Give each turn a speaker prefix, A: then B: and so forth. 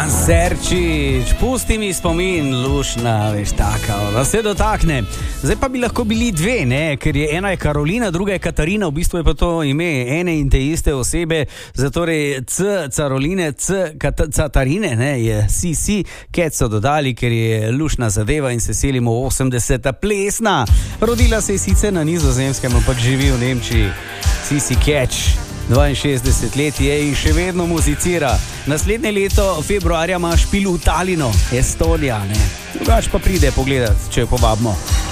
A: Serčič, pusti mi spomin, lušna, veš, taka, da se dotakne. Zdaj pa bi lahko bili dve, ne, ker je ena je Karolina, druga je Katarina, v bistvu je pa to ime ene in te iste osebe, zatorej Caroline, Katarine, ne, je si, Cat so dodali, ker je lušna zadeva in se selimo v 80. plesna. Rodila se je sicer na Nizozemskem, ampak živi v Nemčiji. Sisi Catch. 62 let je in še vedno muzicira. Naslednje leto, februarja, ima špil v Talinu, Estonija, ne. Drugač pa pride pogledat, če jo povabimo.